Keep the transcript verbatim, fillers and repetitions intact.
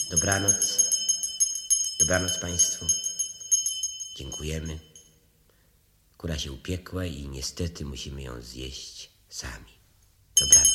Dobranoc. Dobranoc Państwu. Dziękujemy. Kura się upiekła i niestety musimy ją zjeść sami. Dobranoc.